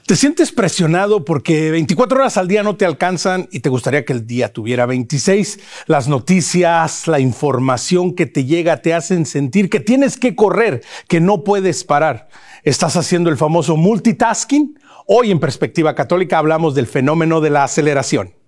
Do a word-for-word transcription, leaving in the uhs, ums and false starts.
¿Te sientes presionado porque veinticuatro horas al día no te alcanzan y te gustaría que el día tuviera veintiséis? Las noticias, la información que te llega te hacen sentir que tienes que correr, que no puedes parar. ¿Estás haciendo el famoso multitasking? Hoy en Perspectiva Católica hablamos del fenómeno de la aceleración.